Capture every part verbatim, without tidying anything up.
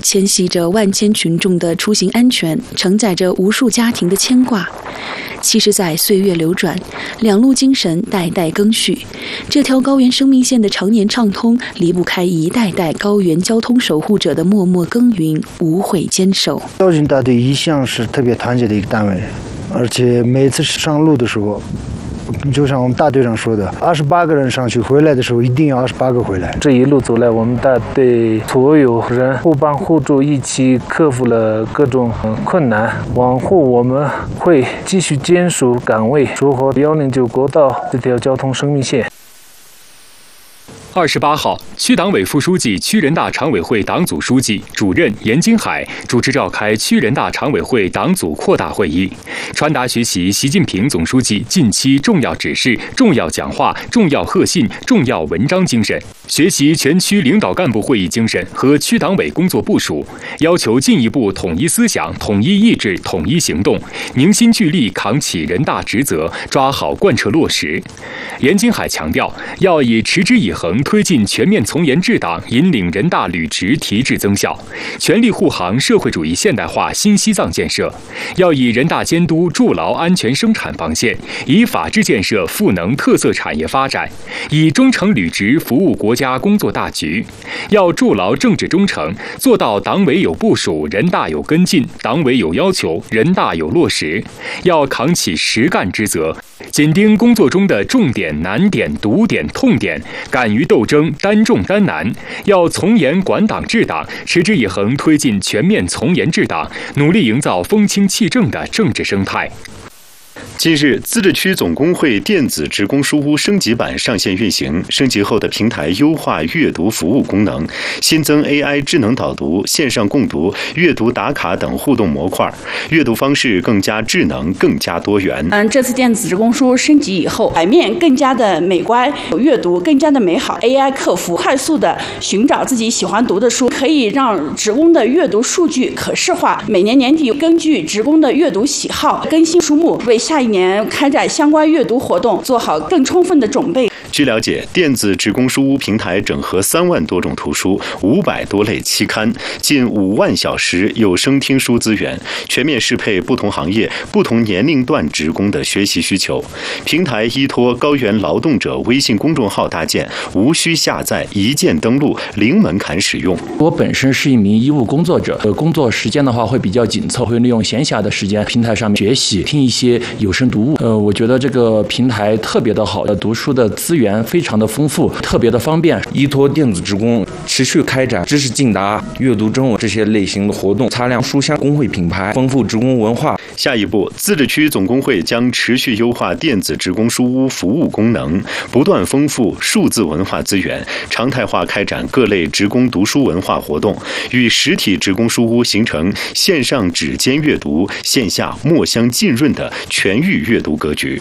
牵系着万千群众的出行安全，承载着无数家庭的牵挂。七十载岁月流转，两路精神代代更续。这条高原生命线的常年畅通，离不开一代代高原交通守护者的默默耕耘、无悔坚守。 高军大队一向是特别团结的一个单位，而且每次上路的时候，就像我们大队长说的，二十八个人上去，回来的时候一定要二十八个回来。 这一路走来，我们大队所有人互帮互助，一起克服了各种困难。往后我们会继续坚守岗位，守好一零九国道这条交通生命线。 二十八号，区党委副书记、区人大常委会党组书记、主任严金海主持召开区人大常委会党组扩大会议，传达学习习近平总书记近期重要指示、重要讲话、重要贺信、重要文章精神，学习全区领导干部会议精神和区党委工作部署，要求进一步统一思想、统一意志、统一行动，凝心聚力扛起人大职责，抓好贯彻落实。严金海强调，要以持之以恒推进全面从严治党，引领人大履职提质增效，全力护航社会主义现代化新西藏建设。要以人大监督筑牢安全生产防线，以法治建设赋能特色产业发展，以忠诚履职服务国家工作大局。要筑牢政治忠诚，做到党委有部署，人大有跟进，党委有要求，人大有落实。要扛起实干之责，紧盯工作中的重点、难点、堵点、痛点，敢于斗争，担重担难。要从严管党治党，持之以恒推进全面从严治党，努力营造风清气正的政治生态。 近日，自治区总工会电子职工书屋升级版上线运行，升级后的平台优化阅读服务功能，新增 A I 智能导读、线上共读、阅读打卡等互动模块，阅读方式更加智能、更加多元。 嗯，这次电子职工书升级以后，版面更加的美观，阅读更加的美好。A I 客服快速的寻找自己喜欢读的书，可以让职工的阅读数据可视化。每年年底根据职工的阅读喜好更新书目，为下一年开展相关阅读活动做好更充分的准备。 据了解，电子职工书屋平台整合三万多种图书、五百多类期刊、近五万小时有声听书资源，全面适配不同行业、不同年龄段职工的学习需求。平台依托高原劳动者微信公众号搭建，无需下载，一键登录，零门槛使用。 我本身是一名医务工作者，呃，工作时间的话会比较紧凑，会利用闲暇的时间平台上面学习，听一些有声读物。呃，我觉得这个平台特别的好，呃，读书的资源非常的丰富，特别的方便。 依托电子职工持续开展知识竞答、阅读征文这些类型的活动，擦亮书香工会品牌，丰富职工文化。 下一步，自治区总工会将持续优化电子职工书屋服务功能，不断丰富数字文化资源，常态化开展各类职工读书文化活动，与实体职工书屋形成线上指尖阅读、线下墨香浸润的全域阅读格局。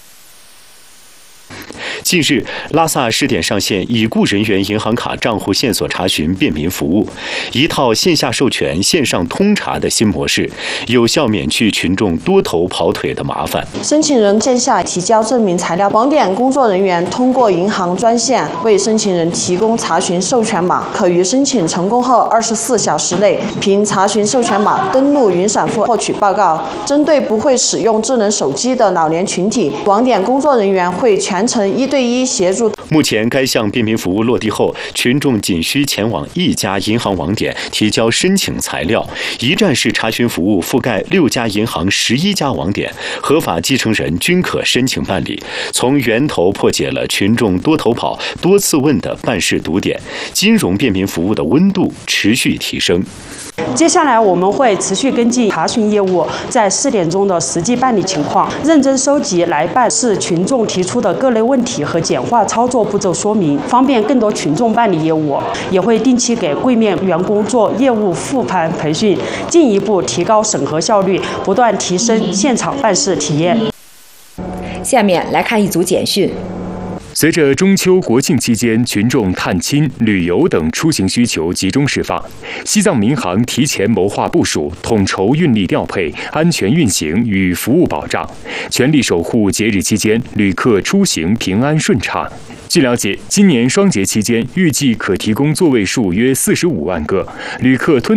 近日，拉萨试点上线已故人员银行卡账户线索查询便民服务，一套线下授权、线上通查的新模式，有效免去群众多头跑腿的麻烦。 申请人线下提交证明材料，网点工作人员通过银行专线为申请人提供查询授权码，可于申请成功后二十四小时内凭查询授权码登录云闪付获取报告。针对不会使用智能手机的老年群体，网点工作人员会全程一对一协助。 目前该项便民服务落地后，群众仅需前往一家银行网点提交申请材料，一站式查询服务覆盖六家银行十一家网点，合法继承人均可申请办理，从源头破解了群众多头跑、多次问的办事堵点，金融便民服务的温度持续提升。 接下来我们会持续跟进查询业务在试点中的实际办理情况，认真收集来办事群众提出的各类问题和简化操作步骤说明，方便更多群众办理业务。也会定期给柜面员工做业务复盘培训，进一步提高审核效率，不断提升现场办事体验。 下面来看一组简讯。 随着中秋国庆期间群众探亲、旅游等出行需求集中释放，西藏民航提前谋划部署，统筹运力调配，安全运行与服务保障，全力守护节日期间旅客出行平安顺畅。据了解，今年双节期间预计可提供座位数约四十五万个，旅客吞